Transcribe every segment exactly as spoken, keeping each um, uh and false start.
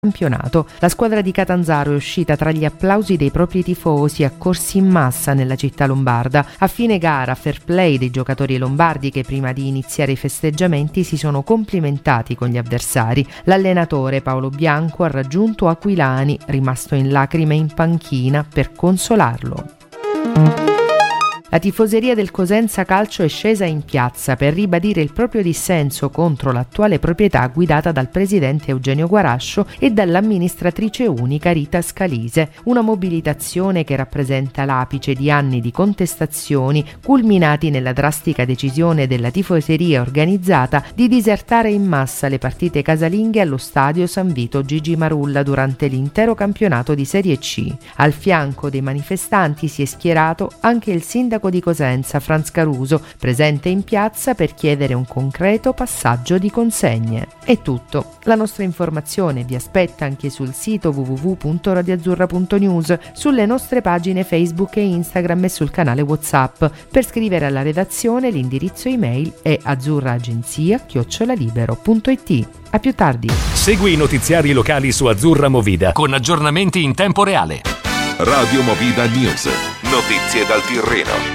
campionato. La squadra di Catanzaro è uscita tra gli applausi dei propri tifosi, accorsi in massa nella città lombarda. A fine gara, fair play dei giocatori lombardi che prima di iniziare i festeggiamenti si sono complimentati con gli avversari. L'allenatore Paolo Bianco ha raggiunto Aquilani, rimasto in lacrime in panchina, per consolarlo. La tifoseria del Cosenza Calcio è scesa in piazza per ribadire il proprio dissenso contro l'attuale proprietà guidata dal presidente Eugenio Guarascio e dall'amministratrice unica Rita Scalise. Una mobilitazione che rappresenta l'apice di anni di contestazioni culminati nella drastica decisione della tifoseria organizzata di disertare in massa le partite casalinghe allo stadio San Vito Gigi Marulla durante l'intero campionato di Serie C. Al fianco dei manifestanti si è schierato anche il sindaco di Cosenza, Franz Caruso, presente in piazza per chiedere un concreto passaggio di consegne. È tutto. La nostra informazione vi aspetta anche sul sito w w w punto radioazzurra punto news, sulle nostre pagine Facebook e Instagram e sul canale WhatsApp. Per scrivere alla redazione l'indirizzo email è azzurraagenzia chiocciola libero punto it. A più tardi. Segui i notiziari locali su Azzurra Movida con aggiornamenti in tempo reale. Radio Movida News. Notizie dal Tirreno.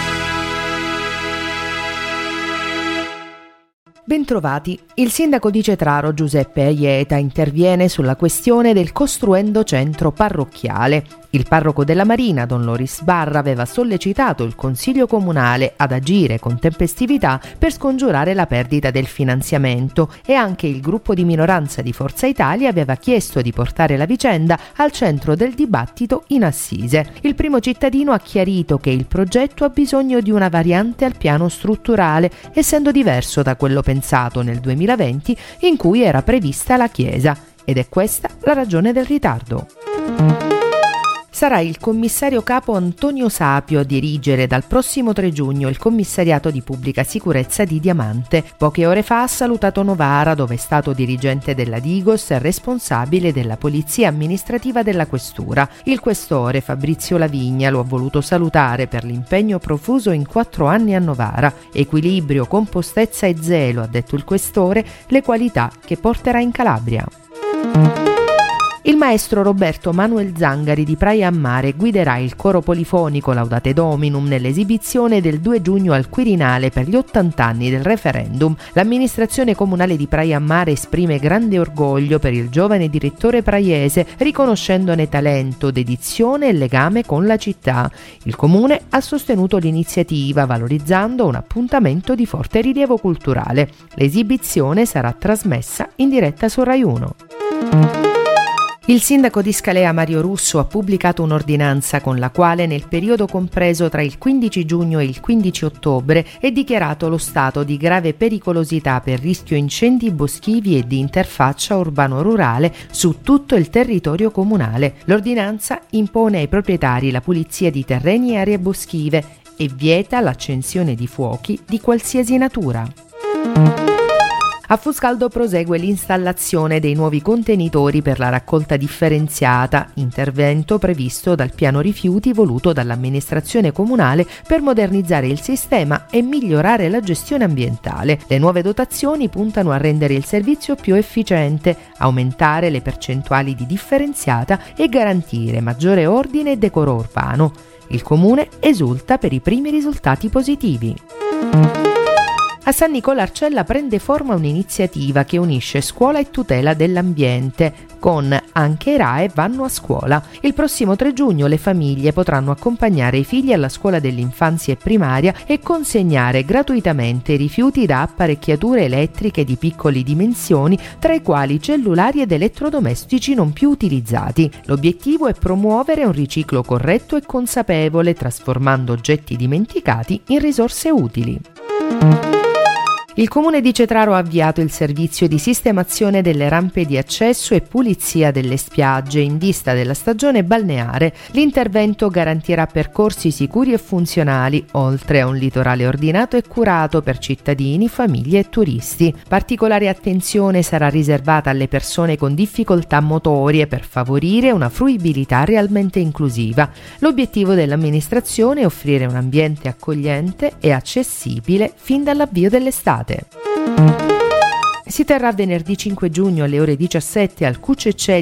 Bentrovati. Il sindaco di Cetraro Giuseppe Aieta interviene sulla questione del costruendo centro parrocchiale. Il parroco della Marina, Don Loris Barra, aveva sollecitato il Consiglio Comunale ad agire con tempestività per scongiurare la perdita del finanziamento e anche il gruppo di minoranza di Forza Italia aveva chiesto di portare la vicenda al centro del dibattito in Assise. Il primo cittadino ha chiarito che il progetto ha bisogno di una variante al piano strutturale, essendo diverso da quello pensato nel duemilaventi in cui era prevista la chiesa, ed è questa la ragione del ritardo. Sarà il commissario capo Antonio Sapio a dirigere dal prossimo tre giugno il commissariato di pubblica sicurezza di Diamante. Poche ore fa ha salutato Novara, dove è stato dirigente della Digos e responsabile della polizia amministrativa della questura. Il questore Fabrizio Lavigna lo ha voluto salutare per l'impegno profuso in quattro anni a Novara. Equilibrio, compostezza e zelo, ha detto il questore, le qualità che porterà in Calabria. Il maestro Roberto Manuel Zangari di Praia a Mare guiderà il coro polifonico Laudate Dominum nell'esibizione del due giugno al Quirinale per gli ottanta anni del referendum. L'amministrazione comunale di Praia a Mare esprime grande orgoglio per il giovane direttore praiese, riconoscendone talento, dedizione e legame con la città. Il comune ha sostenuto l'iniziativa, valorizzando un appuntamento di forte rilievo culturale. L'esibizione sarà trasmessa in diretta su Rai uno. Il sindaco di Scalea Mario Russo ha pubblicato un'ordinanza con la quale nel periodo compreso tra il quindici giugno e il quindici ottobre è dichiarato lo stato di grave pericolosità per rischio incendi boschivi e di interfaccia urbano-rurale su tutto il territorio comunale. L'ordinanza impone ai proprietari la pulizia di terreni e aree boschive e vieta l'accensione di fuochi di qualsiasi natura. A Fuscaldo prosegue l'installazione dei nuovi contenitori per la raccolta differenziata, intervento previsto dal piano rifiuti voluto dall'amministrazione comunale per modernizzare il sistema e migliorare la gestione ambientale. Le nuove dotazioni puntano a rendere il servizio più efficiente, aumentare le percentuali di differenziata e garantire maggiore ordine e decoro urbano. Il comune esulta per i primi risultati positivi. A San Nicola Arcella prende forma un'iniziativa che unisce scuola e tutela dell'ambiente, con Anche i R A E vanno a scuola. Il prossimo tre giugno le famiglie potranno accompagnare i figli alla scuola dell'infanzia e primaria e consegnare gratuitamente rifiuti da apparecchiature elettriche di piccole dimensioni, tra i quali cellulari ed elettrodomestici non più utilizzati. L'obiettivo è promuovere un riciclo corretto e consapevole, trasformando oggetti dimenticati in risorse utili. Il comune di Cetraro ha avviato il servizio di sistemazione delle rampe di accesso e pulizia delle spiagge in vista della stagione balneare. L'intervento garantirà percorsi sicuri e funzionali, oltre a un litorale ordinato e curato per cittadini, famiglie e turisti. Particolare attenzione sarà riservata alle persone con difficoltà motorie per favorire una fruibilità realmente inclusiva. L'obiettivo dell'amministrazione è offrire un ambiente accogliente e accessibile fin dall'avvio dell'estate. Si terrà venerdì cinque giugno alle ore diciassette al Q C C